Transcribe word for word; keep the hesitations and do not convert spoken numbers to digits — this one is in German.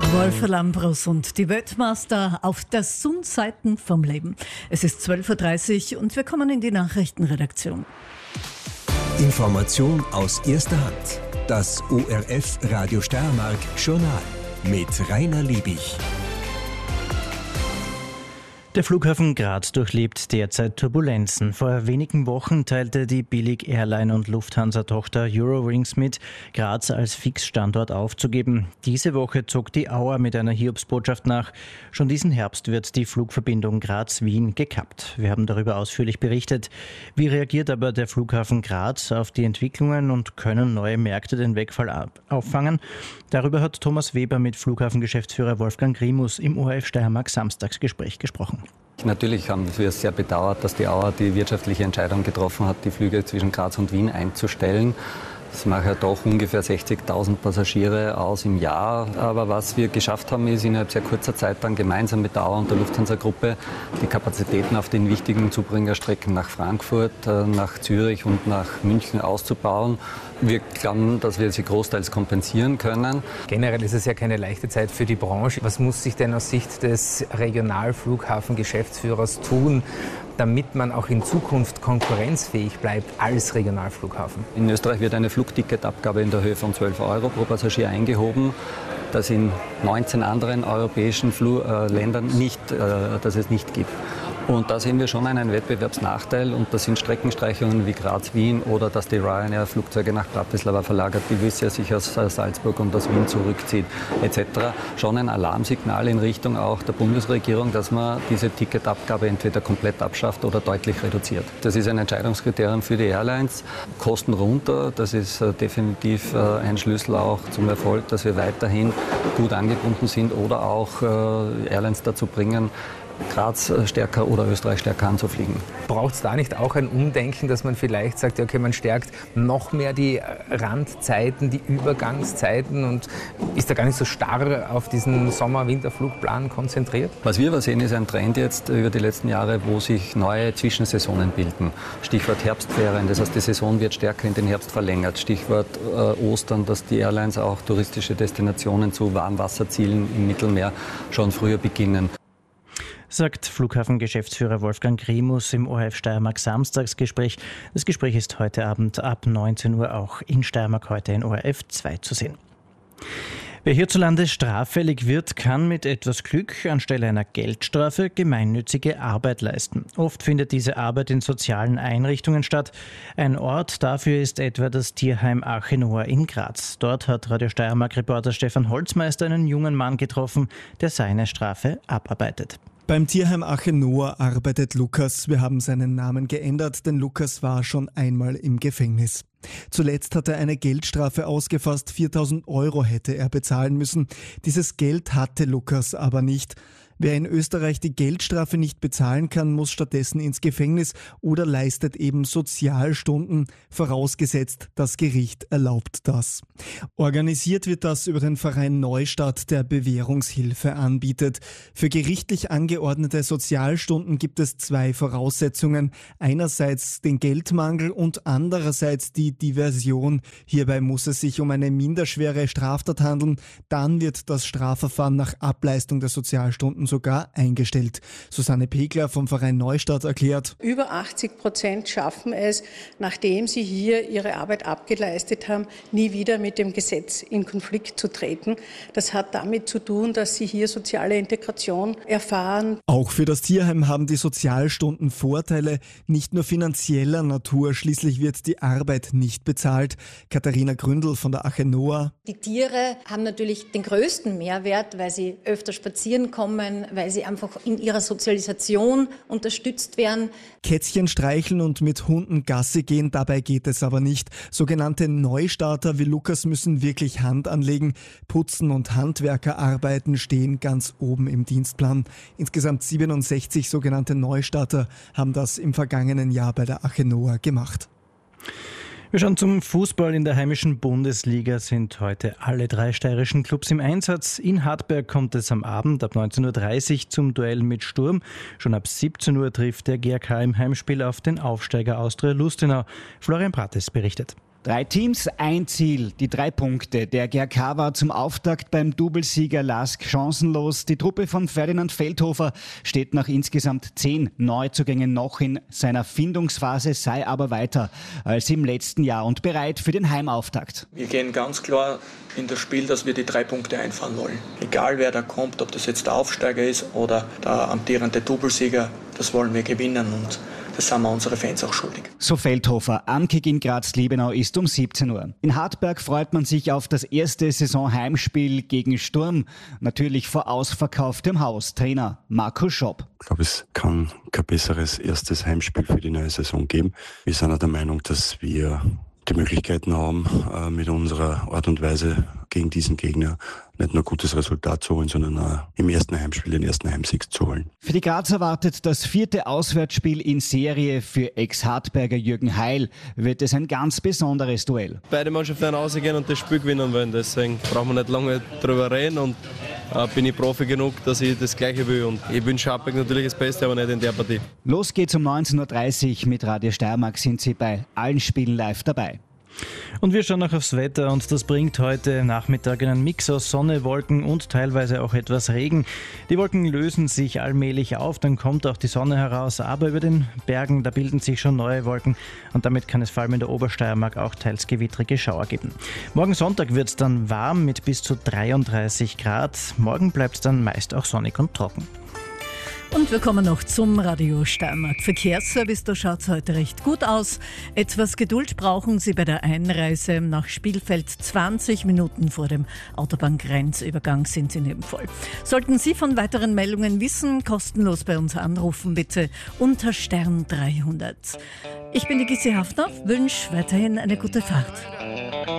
Wolfer Lambrus und die Weltmaster auf der Sonnenseiten vom Leben. Es ist zwölf Uhr dreißig und wir kommen in die Nachrichtenredaktion. Information aus erster Hand. Das O R F Radio Steiermark Journal mit Rainer Liebig. Der Flughafen Graz durchlebt derzeit Turbulenzen. Vor wenigen Wochen teilte die Billig-Airline- und Lufthansa-Tochter Eurowings mit, Graz als Fixstandort aufzugeben. Diese Woche zog die Auer mit einer Hiobsbotschaft nach. Schon diesen Herbst wird die Flugverbindung Graz-Wien gekappt. Wir haben darüber ausführlich berichtet. Wie reagiert aber der Flughafen Graz auf die Entwicklungen und können neue Märkte den Wegfall auffangen? Darüber hat Thomas Weber mit Flughafengeschäftsführer Wolfgang Grimus im O R F Steiermark Samstagsgespräch gesprochen. Natürlich haben wir es sehr bedauert, dass die Auer die wirtschaftliche Entscheidung getroffen hat, die Flüge zwischen Graz und Wien einzustellen. Das macht ja doch ungefähr sechzigtausend Passagiere aus im Jahr. Aber was wir geschafft haben, ist innerhalb sehr kurzer Zeit dann gemeinsam mit der Auer und der Lufthansa-Gruppe die Kapazitäten auf den wichtigen Zubringerstrecken nach Frankfurt, nach Zürich und nach München auszubauen. Wir glauben, dass wir sie großteils kompensieren können. Generell ist es ja keine leichte Zeit für die Branche. Was muss sich denn aus Sicht des Regionalflughafengeschäftsführers tun, damit man auch in Zukunft konkurrenzfähig bleibt als Regionalflughafen? In Österreich wird eine Flugticketabgabe in der Höhe von zwölf Euro pro Passagier eingehoben, das in neunzehn anderen europäischen Flu- äh, Ländern nicht, äh, dass es nicht gibt. Und da sehen wir schon einen Wettbewerbsnachteil, und das sind Streckenstreichungen wie Graz-Wien oder dass die Ryanair-Flugzeuge nach Bratislava verlagert, die Wizz sich aus Salzburg und aus Wien zurückzieht et cetera. Schon ein Alarmsignal in Richtung auch der Bundesregierung, dass man diese Ticketabgabe entweder komplett abschafft oder deutlich reduziert. Das ist ein Entscheidungskriterium für die Airlines. Kosten runter, das ist definitiv ein Schlüssel auch zum Erfolg, dass wir weiterhin gut angebunden sind oder auch Airlines dazu bringen, Graz stärker oder Österreich stärker anzufliegen. Braucht es da nicht auch ein Umdenken, dass man vielleicht sagt, okay, man stärkt noch mehr die Randzeiten, die Übergangszeiten und ist da gar nicht so starr auf diesen Sommer-Winterflugplan konzentriert? Was wir aber sehen, ist ein Trend jetzt über die letzten Jahre, wo sich neue Zwischensaisonen bilden. Stichwort Herbstferien, das heißt, die Saison wird stärker in den Herbst verlängert. Stichwort äh, Ostern, dass die Airlines auch touristische Destinationen zu Warmwasserzielen im Mittelmeer schon früher beginnen. Sagt Flughafengeschäftsführer Wolfgang Grimus im O R F Steiermark Samstagsgespräch. Das Gespräch ist heute Abend ab neunzehn Uhr auch in Steiermark heute in O R F zwei zu sehen. Wer hierzulande straffällig wird, kann mit etwas Glück anstelle einer Geldstrafe gemeinnützige Arbeit leisten. Oft findet diese Arbeit in sozialen Einrichtungen statt. Ein Ort dafür ist etwa das Tierheim Achenoa in Graz. Dort hat Radio Steiermark-Reporter Stefan Holzmeister einen jungen Mann getroffen, der seine Strafe abarbeitet. Beim Tierheim Achenoa arbeitet Lukas. Wir haben seinen Namen geändert, denn Lukas war schon einmal im Gefängnis. Zuletzt hat er eine Geldstrafe ausgefasst, viertausend Euro hätte er bezahlen müssen. Dieses Geld hatte Lukas aber nicht. Wer in Österreich die Geldstrafe nicht bezahlen kann, muss stattdessen ins Gefängnis oder leistet eben Sozialstunden, vorausgesetzt, das Gericht erlaubt das. Organisiert wird das über den Verein Neustadt, der Bewährungshilfe anbietet. Für gerichtlich angeordnete Sozialstunden gibt es zwei Voraussetzungen. Einerseits den Geldmangel und andererseits die Diversion. Hierbei muss es sich um eine minderschwere Straftat handeln. Dann wird das Strafverfahren nach Ableistung der Sozialstunden sogar eingestellt. Susanne Pegler vom Verein Neustadt erklärt: Über achtzig Prozent schaffen es, nachdem sie hier ihre Arbeit abgeleistet haben, nie wieder mit dem Gesetz in Konflikt zu treten. Das hat damit zu tun, dass sie hier soziale Integration erfahren. Auch für das Tierheim haben die Sozialstunden Vorteile, nicht nur finanzieller Natur. Schließlich wird die Arbeit nicht bezahlt. Katharina Gründel von der Achenoa: Die Tiere haben natürlich den größten Mehrwert, weil sie öfter spazieren kommen, weil sie einfach in ihrer Sozialisation unterstützt werden. Kätzchen streicheln und mit Hunden Gassi gehen, dabei geht es aber nicht. Sogenannte Neustarter wie Lukas müssen wirklich Hand anlegen. Putzen und Handwerkerarbeiten stehen ganz oben im Dienstplan. Insgesamt siebenundsechzig sogenannte Neustarter haben das im vergangenen Jahr bei der Achenoa gemacht. Wir schauen zum Fußball. In der heimischen Bundesliga sind heute alle drei steirischen Clubs im Einsatz. In Hartberg kommt es am Abend ab neunzehn Uhr dreißig zum Duell mit Sturm. Schon ab siebzehn Uhr trifft der G A K im Heimspiel auf den Aufsteiger Austria Lustenau. Florian Prates berichtet. Drei Teams, ein Ziel, die drei Punkte. Der G R K war zum Auftakt beim Doublesieger Lask chancenlos. Die Truppe von Ferdinand Feldhofer steht nach insgesamt zehn Neuzugängen noch in seiner Findungsphase, sei aber weiter als im letzten Jahr und bereit für den Heimauftakt. Wir gehen ganz klar in das Spiel, dass wir die drei Punkte einfahren wollen. Egal wer da kommt, ob das jetzt der Aufsteiger ist oder der amtierende Doublesieger, das wollen wir gewinnen und das sind wir unsere Fans auch schuldig. So Feldhofer. Ankick in Graz-Liebenau ist um siebzehn Uhr. In Hartberg freut man sich auf das erste Saisonheimspiel gegen Sturm. Natürlich vor ausverkauftem Haus. Trainer Marco Schopp. Ich glaube, es kann kein besseres erstes Heimspiel für die neue Saison geben. Wir sind auch der Meinung, dass wir die Möglichkeiten haben, mit unserer Art und Weise gegen diesen Gegner nicht nur ein gutes Resultat zu holen, sondern auch im ersten Heimspiel den ersten Heimsieg zu holen. Für die Grazer wartet das vierte Auswärtsspiel in Serie. Für Ex-Hartberger Jürgen Heil wird es ein ganz besonderes Duell. Beide Mannschaften werden rausgehen und das Spiel gewinnen wollen. Deswegen brauchen wir nicht lange drüber reden und äh, bin ich Profi genug, dass ich das Gleiche will. Und ich wünsche Hartberg natürlich das Beste, aber nicht in der Partie. Los geht's um neunzehn Uhr dreißig. Mit Radio Steiermark sind Sie bei allen Spielen live dabei. Und wir schauen noch aufs Wetter und das bringt heute Nachmittag einen Mix aus Sonne, Wolken und teilweise auch etwas Regen. Die Wolken lösen sich allmählich auf, dann kommt auch die Sonne heraus, aber über den Bergen, da bilden sich schon neue Wolken und damit kann es vor allem in der Obersteiermark auch teils gewittrige Schauer geben. Morgen Sonntag wird es dann warm mit bis zu dreiunddreißig Grad. Morgen bleibt es dann meist auch sonnig und trocken. Und wir kommen noch zum Radio Steiermark Verkehrsservice. Da schaut es heute recht gut aus. Etwas Geduld brauchen Sie bei der Einreise nach Spielfeld. zwanzig Minuten vor dem Autobahngrenzübergang sind Sie nebenvoll. Sollten Sie von weiteren Meldungen wissen, kostenlos bei uns anrufen, bitte unter Stern dreihundert. Ich bin die Gissi Hafner, wünsche weiterhin eine gute Fahrt.